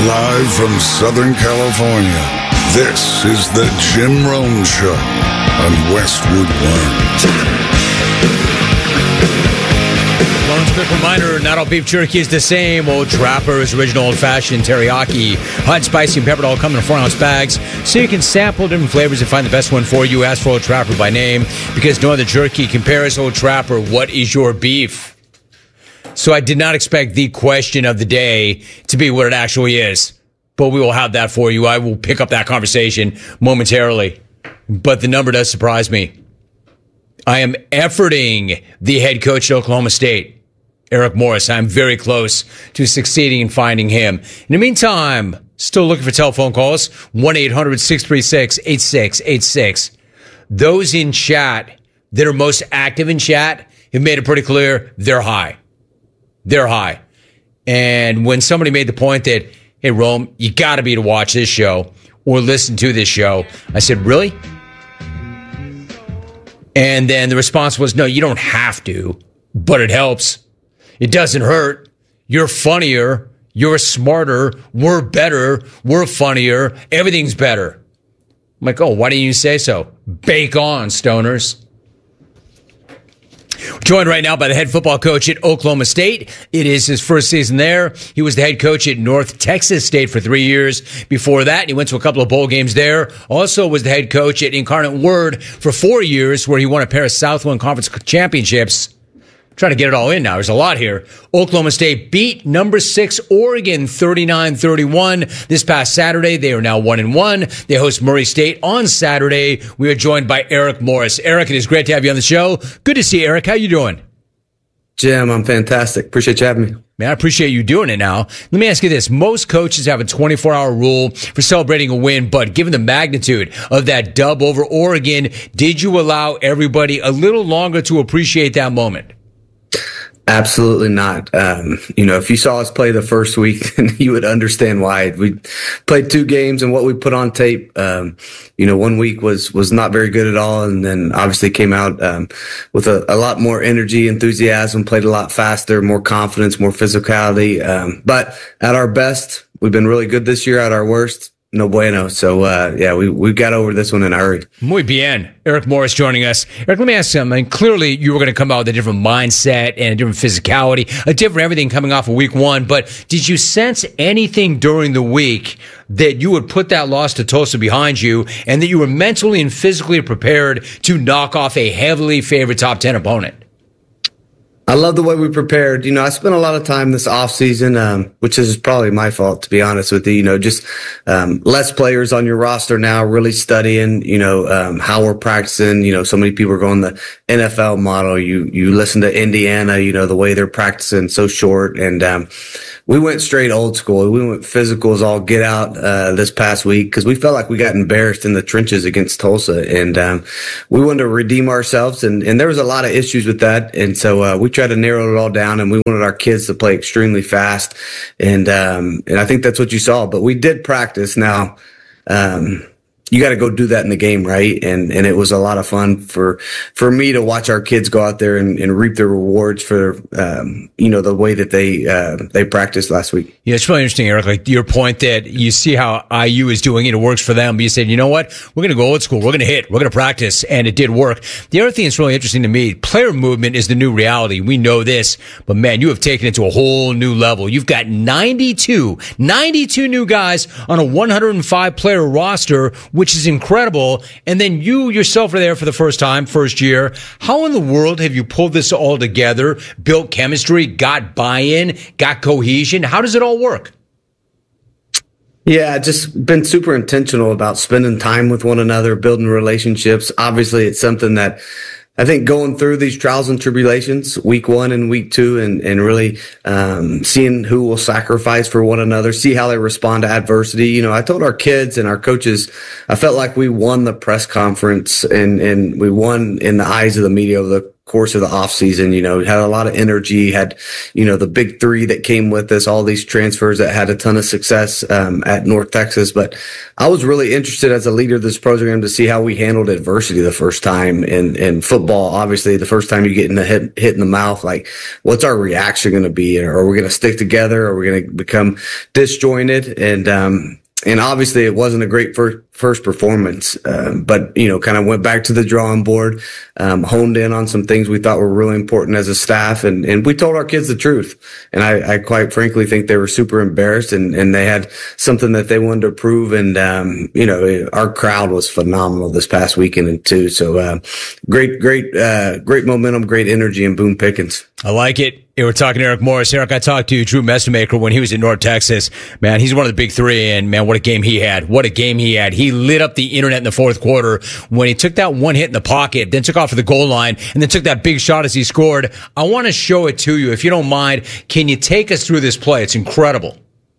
Live from Southern California, this is the Jim Rome Show on Westwood One. One quick reminder, not all beef jerky is the same. Old Trapper's original old-fashioned teriyaki, hot, spicy, and peppered all come in 4-ounce bags, so you can sample different flavors and find the best one for you. Ask for Old Trapper by name, because no other jerky compares. Old Trapper, what is your beef? So I did not expect the question of the day to be what it actually is, but we will have that for you. I will pick up that conversation momentarily, but the number does surprise me. I am efforting the head coach at Oklahoma State, Eric Morris. I'm very close to succeeding in finding him. In the meantime, still looking for telephone calls, 1-800-636-8686. Those in chat that are most active in chat have made it pretty clear they're high. They're high. And when somebody made the point that, hey, Rome, you got to be to watch this show or listen to this show, I said, really? And then the response was, no, you don't have to, but it helps. It doesn't hurt. You're funnier. You're smarter. We're better. We're funnier. Everything's better. I'm like, oh, why didn't you say so? Bake on, stoners. Joined right now by the head football coach at Oklahoma State. It is his first season there. He was the head coach at North Texas State for 3 years. Before that, he went to a couple of bowl games there. Also was the head coach at Incarnate Word for 4 years, where he won a pair of Southland Conference championships. Trying to get it all in now. There's a lot here. Oklahoma State beat number 6 Oregon 39-31 this past Saturday. They are now 1-1. They host Murray State on Saturday. We are joined by Eric Morris. Eric, it is great to have you on the show. Good to see you, Eric. How you doing? Jim, I'm fantastic. Appreciate you having me. Man, I appreciate you doing it now. Let me ask you this. Most coaches have a 24-hour rule for celebrating a win, but given the magnitude of that dub over Oregon, did you allow everybody a little longer to appreciate that moment? Absolutely not. If you saw us play the first week, you would understand why. We played 2 games, and what we put on tape, 1 week was not very good at all, and then obviously came out with a lot more energy, enthusiasm, played a lot faster, more confidence, more physicality. But at our best, we've been really good this year. At our worst, no bueno. So, we got over this one in a hurry. Muy bien. Eric Morris joining us. Eric, let me ask you something. Clearly, you were going to come out with a different mindset and a different physicality, a different everything coming off of week 1. But did you sense anything during the week that you would put that loss to Tulsa behind you and that you were mentally and physically prepared to knock off a heavily favored top 10 opponent? I love the way we prepared. I spent a lot of time this offseason, which is probably my fault, to be honest with you. Just less players on your roster now, really studying, how we're practicing. So many people are going the NFL model. You listen to Indiana, the way they're practicing so short. And we went straight old school. We went physicals all get out this past week because we felt like we got embarrassed in the trenches against Tulsa. And we wanted to redeem ourselves. And there was a lot of issues with that. And so we tried to narrow it all down, and we wanted our kids to play extremely fast. And I think that's what you saw. But we did practice. Now, you got to go do that in the game, right? And it was a lot of fun for me to watch our kids go out there and reap the rewards for the way that they practiced last week. Yeah, it's really interesting, Eric. Like your point that you see how IU is doing it, it works for them. But you said, you know what? We're going to go old school. We're going to hit. We're going to practice, and it did work. The other thing that's really interesting to me, player movement is the new reality. We know this, but man, you have taken it to a whole new level. You've got 92 new guys on a 105 player roster, which is incredible. And then you yourself are there for the first year. How in the world have you pulled this all together, built chemistry, got buy-in, got cohesion? How does it all work? Yeah, just been super intentional about spending time with one another, building relationships. Obviously, it's something that I think going through these trials and tribulations, week 1 and week 2, and really seeing who will sacrifice for one another, see how they respond to adversity. I told our kids and our coaches, I felt like we won the press conference and we won in the eyes of the media over the course of the offseason. Had a lot of energy, had, the big three that came with us, all these transfers that had a ton of success at North Texas. But I was really interested as a leader of this program to see how we handled adversity the first time in football. Obviously, the first time you get hit in the mouth, like, what's our reaction going to be? Are we going to stick together? Are we going to become disjointed? And obviously it wasn't a great first performance, but, kind of went back to the drawing board, honed in on some things we thought were really important as a staff. And we told our kids the truth. And I quite frankly think they were super embarrassed and they had something that they wanted to prove. And, our crowd was phenomenal this past weekend too. So, great momentum, great energy in Boone Pickens. I like it. We're talking to Eric Morris. Eric, I talked to Drew Messamaker when he was in North Texas. Man, he's one of the big three, and man, what a game he had. What a game he had. He lit up the internet in the fourth quarter when he took that one hit in the pocket, then took off to the goal line, and then took that big shot as he scored. I want to show it to you. If you don't mind, can you take us through this play? It's incredible.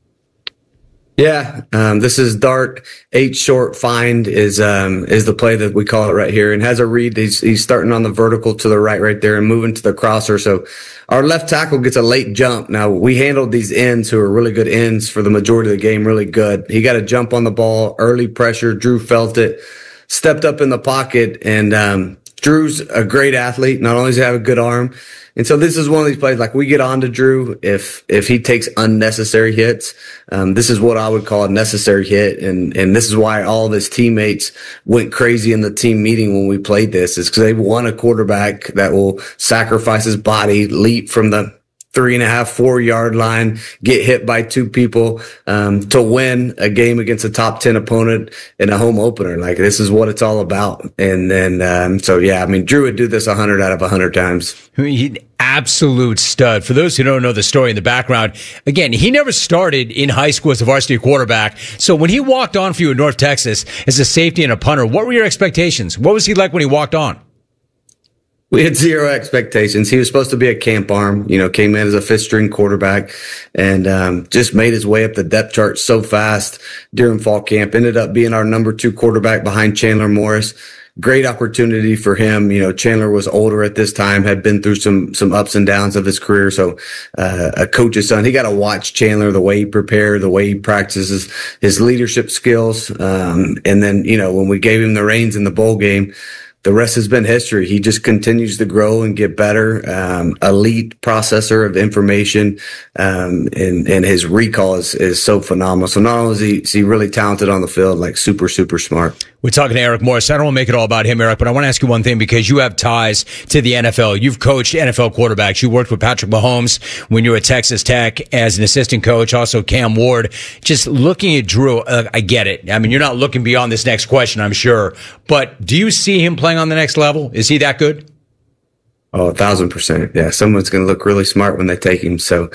Yeah, this is dart 8 short find is the play that we call it right here, and has a read. He's starting on the vertical to the right there and moving to the crosser. So our left tackle gets a late jump. Now we handled these ends who are really good ends for the majority of the game, really good. He got a jump on the ball, early pressure. Drew felt it, stepped up in the pocket, and Drew's a great athlete. Not only does he have a good arm, and so this is one of these plays, like, we get on to Drew if he takes unnecessary hits. This is what I would call a necessary hit. And this is why all of his teammates went crazy in the team meeting when we played this, is because they want a quarterback that will sacrifice his body, leap from the 3.5, 4 yard line, get hit by 2 people, to win a game against a top 10 opponent in a home opener. Like, this is what it's all about. And then, so yeah, I mean, Drew would do this 100 out of 100 times. An absolute stud. For those who don't know the story in the background, again, he never started in high school as a varsity quarterback. So when he walked on for you in North Texas as a safety and a punter, what were your expectations? What was he like when he walked on? We had zero expectations. He was supposed to be a camp arm, came in as a 5th string quarterback and just made his way up the depth chart so fast during fall camp. Ended up being our number 2 quarterback behind Chandler Morris. Great opportunity for him. Chandler was older at this time, had been through some ups and downs of his career. So, a coach's son, he got to watch Chandler, the way he prepared, the way he practices his leadership skills. And then, when we gave him the reins in the bowl game, the rest has been history. He just continues to grow and get better. Elite processor of information, and his recall is so phenomenal. So not only is he really talented on the field, like super, super smart. We're talking to Eric Morris. I don't want to make it all about him, Eric, but I want to ask you one thing, because you have ties to the NFL. You've coached NFL quarterbacks. You worked with Patrick Mahomes when you were at Texas Tech as an assistant coach, also Cam Ward. Just looking at Drew, I get it. I mean, you're not looking beyond this next question, I'm sure. But do you see him playing on the next level? Is he that good? Oh, 1,000%. Yeah, someone's going to look really smart when they take him. So,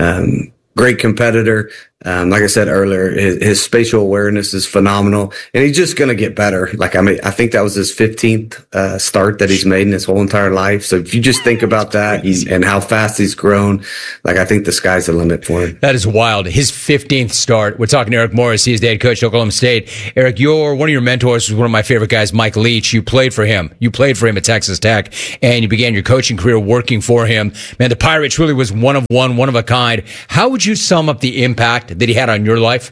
great competitor. Like I said earlier, his spatial awareness is phenomenal, and he's just going to get better. Like, I think that was his 15th start that he's made in his whole entire life. So if you just think about that and how fast he's grown, like, I think the sky's the limit for him. That is wild. His 15th start. We're talking to Eric Morris. He's the head coach at Oklahoma State. Eric, one of your mentors was one of my favorite guys, Mike Leach. You played for him. You played for him at Texas Tech, and you began your coaching career working for him. Man, the Pirate truly was one of a kind. How would you sum up the impact that he had on your life?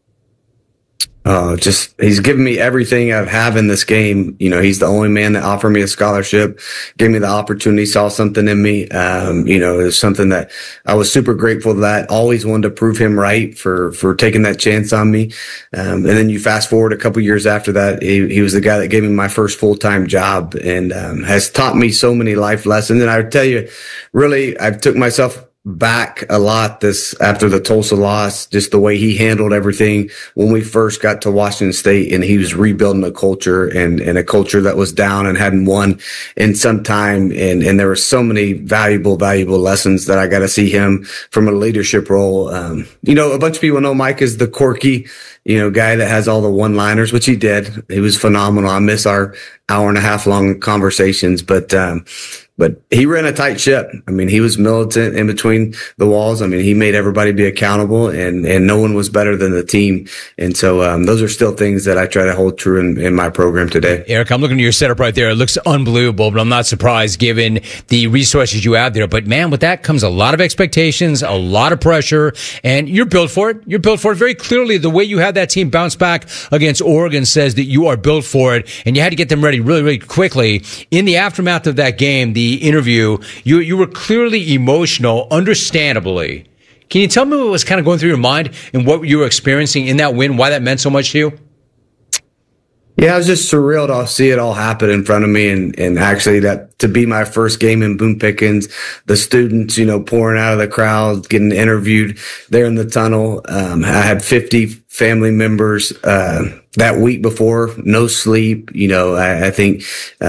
He's given me everything I have in this game. He's the only man that offered me a scholarship, gave me the opportunity, saw something in me. It was something that I was super grateful to that. Always wanted to prove him right for taking that chance on me. And then you fast forward a couple years after that, he was the guy that gave me my first full-time job and, has taught me so many life lessons. And I would tell you, really, I've took myself back a lot after the Tulsa loss, just the way he handled everything when we first got to Washington State, and he was rebuilding a culture and a culture that was down and hadn't won in some time. And there were so many valuable lessons that I got to see him from a leadership role. A bunch of people know Mike is the quirky, guy that has all the one-liners, which he did. He was phenomenal. I miss our hour and a half long conversations, but, but he ran a tight ship. I mean, he was militant in between the walls. I mean, he made everybody be accountable, and no one was better than the team. And so those are still things that I try to hold true in my program today. Eric, I'm looking at your setup right there. It looks unbelievable, but I'm not surprised given the resources you have there. But man, with that comes a lot of expectations, a lot of pressure, and you're built for it. You're built for it very clearly. The way you had that team bounce back against Oregon says that you are built for it, and you had to get them ready really, really quickly. In the aftermath of that game, the interview, you were clearly emotional, understandably. Can you tell me what was kind of going through your mind and what you were experiencing in that win, why that meant so much to you? Yeah, it was just surreal to see it all happen in front of me, and actually that to be my first game in Boone Pickens, the students, pouring out of the crowd, getting interviewed there in the tunnel. I had 50 family members that week before, no sleep. I think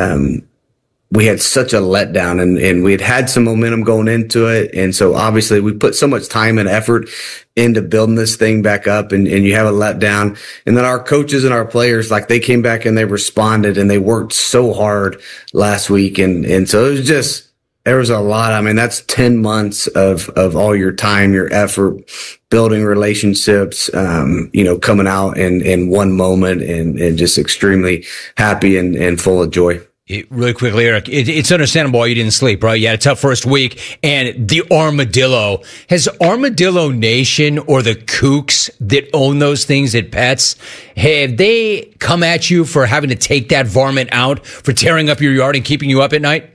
we had such a letdown, and we had some momentum going into it. And so obviously we put so much time and effort into building this thing back up, and you have a letdown. And then our coaches and our players, they came back and they responded, and they worked so hard last week. And so it was just, there was a lot. I mean, that's 10 months of all your time, your effort, building relationships, coming out in one moment, and just extremely happy and full of joy. Really quickly, Eric, it's understandable why you didn't sleep, right? You had a tough first week, and the Armadillo. Has Armadillo Nation or the Kooks that own those things at Pets, have they come at you for having to take that varmint out, for tearing up your yard and keeping you up at night?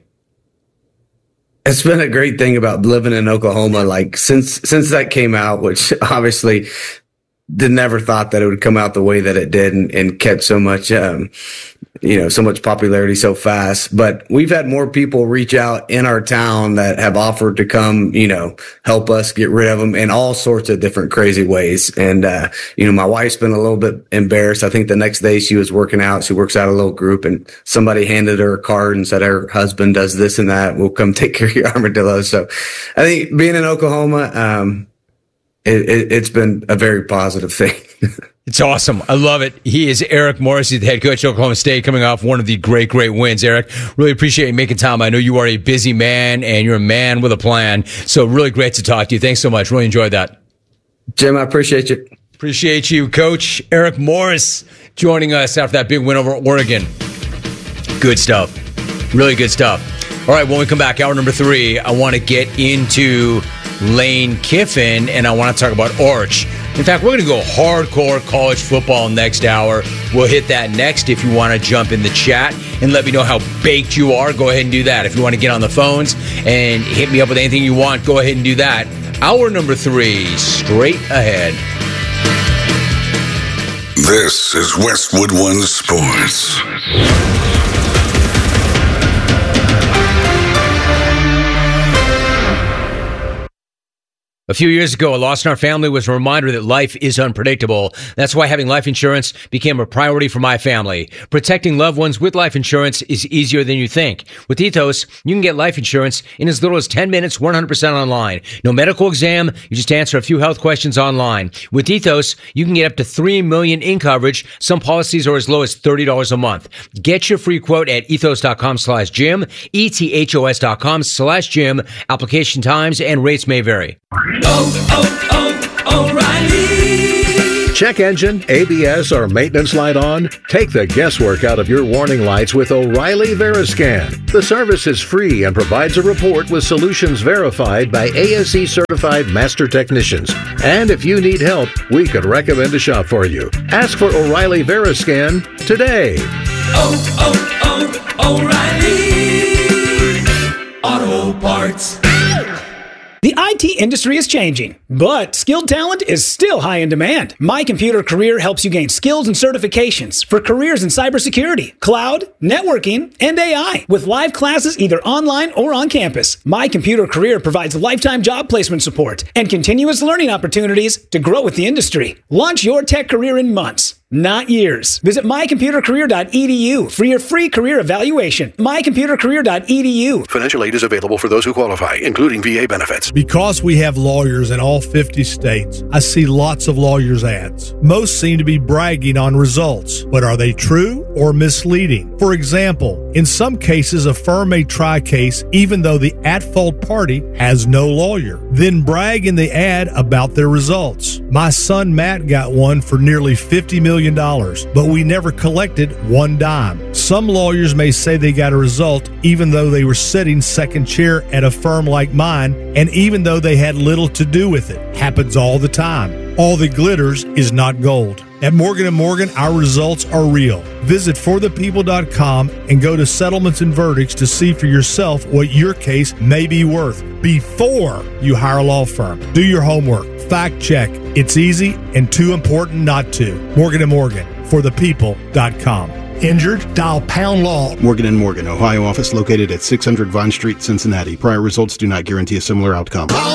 It's been a great thing about living in Oklahoma, since that came out, which obviously never thought that it would come out the way that it did and catch so much, so much popularity so fast. But we've had more people reach out in our town that have offered to come, help us get rid of them in all sorts of different crazy ways. And, my wife's been a little bit embarrassed. I think the next day she was working out. She works out a little group, and somebody handed her a card and said her husband does this and that. We'll come take care of your armadillos. So I think being in Oklahoma, it's been a very positive thing. It's awesome. I love it. He is Eric Morris, the head coach of Oklahoma State, coming off one of the great wins. Eric, really appreciate you making time. I know you are a busy man, and you're a man with a plan. So really great to talk to you. Thanks so much. Really enjoyed that. Jim, I appreciate you. Appreciate you, Coach Eric Morris, joining us after that big win over Oregon. Good stuff. Really good stuff. All right, when we come back, hour number 3, I want to get into Lane Kiffin, and I want to talk about Arch. In fact, we're going to go hardcore college football next hour. We'll hit that next. If you want to jump in the chat and let me know how baked you are, go ahead and do that. If you want to get on the phones and hit me up with anything you want, go ahead and do that. Hour number 3, straight ahead. This is Westwood One Sports. A few years ago, a loss in our family was a reminder that life is unpredictable. That's why having life insurance became a priority for my family. Protecting loved ones with life insurance is easier than you think. With Ethos, you can get life insurance in as little as 10 minutes, 100% online. No medical exam, you just answer a few health questions online. With Ethos, you can get up to $3 million in coverage. Some policies are as low as $30 a month. Get your free quote at ethos.com/Jim, ethos.com/Jim. Application times and rates may vary. O'Reilly. Check engine, ABS, or maintenance light on? Take the guesswork out of your warning lights with O'Reilly Veriscan. The service is free and provides a report with solutions verified by ASE certified master technicians. And if you need help, we could recommend a shop for you. Ask for O'Reilly Veriscan today. O'Reilly Auto Parts. The IT industry is changing, but skilled talent is still high in demand. My Computer Career helps you gain skills and certifications for careers in cybersecurity, cloud, networking, and AI, with live classes either online or on campus. My Computer Career provides lifetime job placement support and continuous learning opportunities to grow with the industry. Launch your tech career in months. not years. Visit mycomputercareer.edu for your free career evaluation. mycomputercareer.edu. Financial aid is available for those who qualify, including VA benefits. Because we have lawyers in all 50 states, I see lots of lawyers' ads. Most seem to be bragging on results, but are they true or misleading? For example, in some cases, a firm may try a case even though the at-fault party has no lawyer, then brag in the ad about their results. My son Matt got one for nearly $50 million, but we never collected one dime. Some lawyers may say they got a result even though they were sitting second chair at a firm like mine, and even though they had little to do with it. Happens all the time. All that glitters is not gold. At Morgan & Morgan, our results are real. Visit forthepeople.com and go to settlements and verdicts to see for yourself what your case may be worth before you hire a law firm. Do your homework. Fact check. It's easy and too important not to. Morgan & Morgan, forthepeople.com. Injured? Dial Pound Law. Morgan & Morgan, Ohio office located at 600 Vine Street, Cincinnati. Prior results do not guarantee a similar outcome.